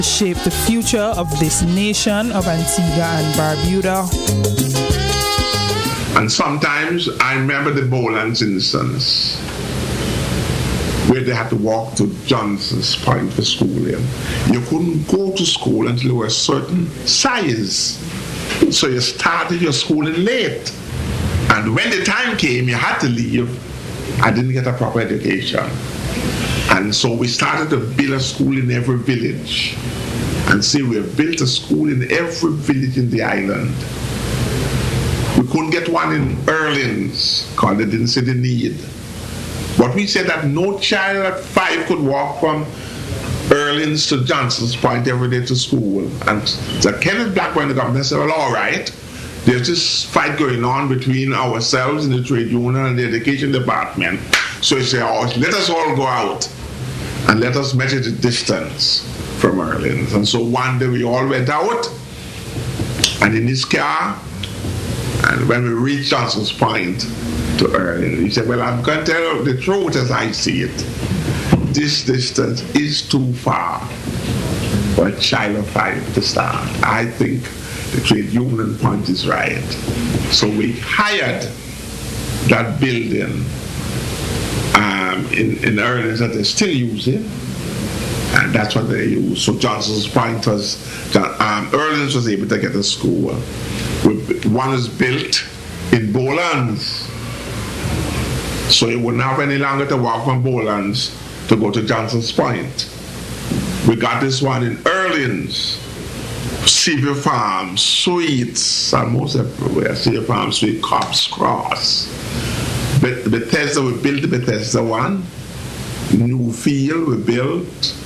shape the future of this nation of Antigua and Barbuda. And sometimes I remember the Boland's instance where they had to walk to Johnson's Point for school. You couldn't go to school until you were a certain size. So you started your schooling late. And when the time came, you had to leave. I didn't get a proper education. And so we started to build a school in every village. And see, we have built a school in every village in the island. We couldn't get one in Erlins because they didn't see the need. But we said that no child at 5 could walk from Erlins to Johnson's Point every day to school. And so Kenneth Blackburn, the governor, said, well, all right, there's this fight going on between ourselves in the trade union and the education department. So he said, oh, let us all go out and let us measure the distance from Erlins. And so one day we all went out, and in his car, and when we reached Johnson's Point to Erlins, he said, well, I'm going to tell you the truth as I see it. This distance is too far for a child of 5 to start. I think the trade union point is right. So we hired that building in Erlins that they're still using, and that's what they use. So Johnson's Point was, Erlins was able to get a school. One is built in Bolands, so it wouldn't have any longer to walk from Bolands to go to Johnson's Point. We got this one in Erlins, Seaview Farm, Sweets, almost everywhere. Seaview Farm, Sweet, Cops Cross. Bethesda, we built the Bethesda one. Newfield, we built.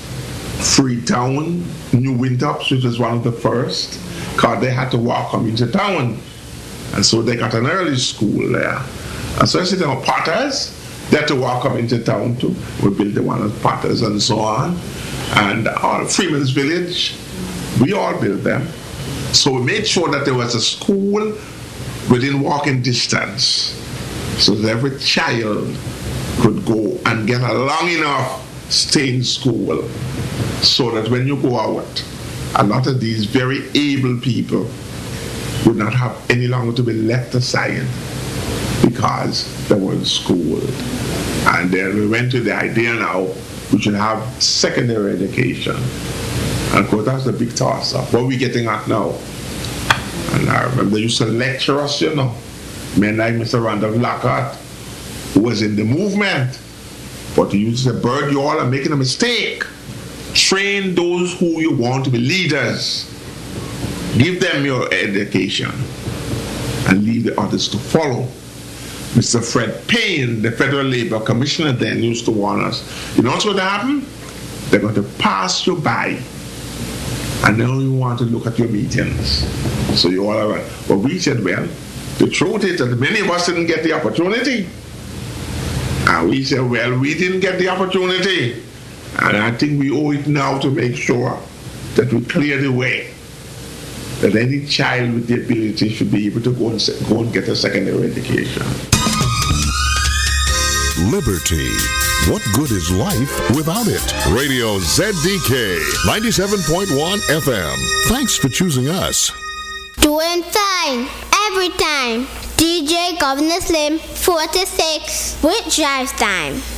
Freetown, New Wintops, which was one of the first, because they had to walk them into town. And so they got an early school there. And so I said, Potters, they had to walk them into town too. We built the one at Potters and so on. And Freeman's Village, we all built them. So we made sure that there was a school within walking distance, so that every child could go and get a long enough stay in school, so that when you go out, a lot of these very able people would not have any longer to be left aside because they were in school. And then we went to the idea now we should have secondary education. And of course, that's the big toss-up. What are we getting at now? And I remember they used to lecture us, men like Mr. Randolph Lockhart, who was in the movement. But he used to say, Bird, you all are making a mistake. Train those who you want to be leaders. Give them your education and leave the others to follow. Mr. Fred Payne, the Federal Labor Commissioner then, used to warn us. You know what's going to happen? They're going to pass you by, and they don't even want to look at your meetings. So you all are right. But we said, well, the truth is that many of us didn't get the opportunity. And we said, well, we didn't get the opportunity. And I think we owe it now to make sure that we clear the way, that any child with the ability should be able to go and get a secondary education. Liberty. What good is life without it? Radio ZDK 97.1 FM. Thanks for choosing us. Doing fine every time. DJ Governor Slim 46 with Drive Time.